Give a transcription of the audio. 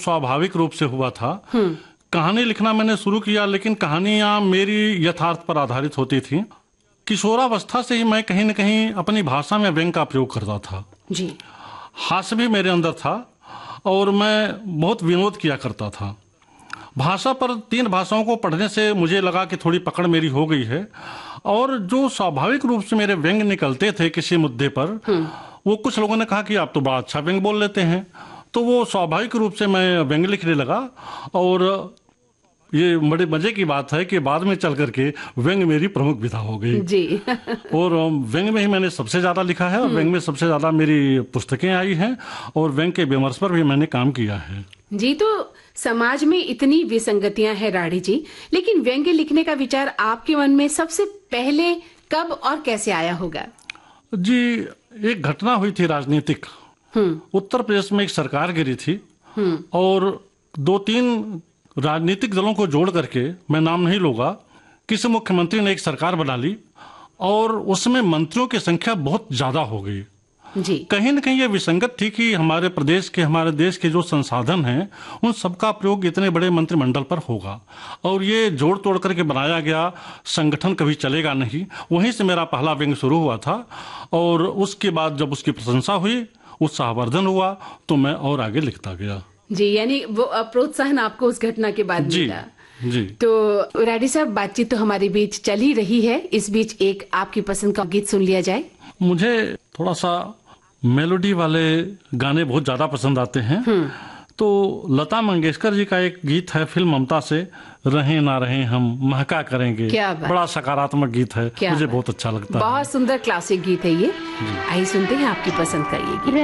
स्वाभाविक रूप से हुआ था। कहानी लिखना मैंने शुरू किया, लेकिन कहानियां मेरी यथार्थ पर आधारित होती थी। किशोरावस्था से ही मैं कहीं न कहीं अपनी भाषा में व्यंग का प्रयोग करता था जी। हास्य भी मेरे अंदर था और मैं बहुत विनोद किया करता था। भाषा पर 3 भाषाओं को पढ़ने से मुझे लगा कि थोड़ी पकड़ मेरी हो गई है, और जो स्वाभाविक रूप से मेरे व्यंग निकलते थे किसी मुद्दे पर, वो कुछ लोगों ने कहा कि आप तो बड़ा अच्छा व्यंग बोल लेते हैं। तो वो स्वाभाविक रूप से मैं व्यंग लिखने लगा, और ये बड़े मजे की बात है कि बाद में चल करके व्यंग मेरी प्रमुख विधा हो गई जी। और व्यंग में ही मैंने सबसे ज्यादा लिखा है, और व्यंग में सबसे ज्यादा मेरी पुस्तकें आई हैं, और व्यंग के विमर्श पर भी मैंने काम किया है जी। तो समाज में इतनी विसंगतियां हैं राठी जी, लेकिन व्यंग्य लिखने का विचार आपके मन में सबसे पहले कब और कैसे आया होगा? जी, एक घटना हुई थी राजनीतिक। उत्तर प्रदेश में एक सरकार गिरी थी, और 2-3 राजनीतिक दलों को जोड़ करके, मैं नाम नहीं लूंगा, किसी मुख्यमंत्री ने एक सरकार बना ली, और उसमें मंत्रियों की संख्या बहुत ज्यादा हो गई जी। कहीं न कहीं ये विसंगत थी कि हमारे देश के जो संसाधन हैं, उन सबका प्रयोग इतने बड़े मंत्रिमंडल पर होगा, और ये जोड़ तोड़ करके बनाया गया संगठन कभी चलेगा नहीं। वहीं से मेरा पहला व्यंग शुरू हुआ था, और उसके बाद जब उसकी प्रशंसा हुई, उत्साहवर्धन हुआ, तो मैं और आगे लिखता गया जी। यानी वो प्रोत्साहन आपको उस घटना के बाद मिला। जी। तो राठी साहब, बातचीत तो हमारे बीच चल ही रही है, इस बीच एक आपकी पसंद का गीत सुन लिया जाए। मुझे थोड़ा सा मेलोडी वाले गाने बहुत ज्यादा पसंद आते हैं। तो लता मंगेशकर जी का एक गीत है फिल्म ममता से, रहें ना रहें हम महका करेंगे। क्या बात। बड़ा सकारात्मक गीत है, मुझे बहुत अच्छा लगता है। बहुत सुंदर क्लासिक गीत है ये। आइए सुनते हैं आपकी पसंद का ये गीत।